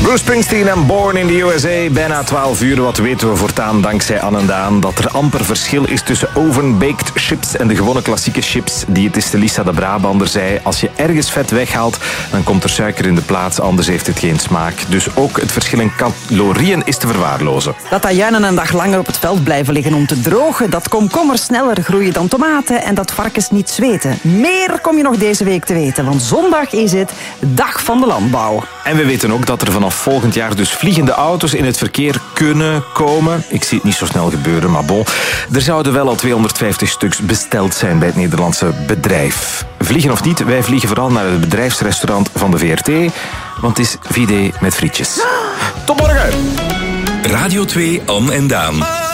Bruce Springsteen en Born in the USA. Bijna 12 uur. Wat weten we voortaan dankzij Anne en Daan? Dat er amper verschil is tussen oven-baked chips en de gewone klassieke chips. Diëtiste Lisa de Brabander zei, als je ergens vet weghaalt, dan komt er suiker in de plaats, anders heeft het geen smaak. Dus ook het verschil in calorieën is te verwaarlozen. Dat ajuinen een dag langer op het veld blijven liggen om te drogen, dat komkommers sneller groeien dan tomaten en dat varkens niet zweten. Meer kom je nog deze week te weten, want zondag is het Dag van de Landbouw. En we weten ook dat er vanaf volgend jaar dus vliegende auto's in het verkeer kunnen komen. Ik zie het niet zo snel gebeuren, maar bon. Er zouden wel al 250 stuks besteld zijn bij het Nederlandse bedrijf. Vliegen of niet, wij vliegen vooral naar het bedrijfsrestaurant van de VRT, want het is Vide met frietjes. Tot morgen! Radio 2, Anne en Daan.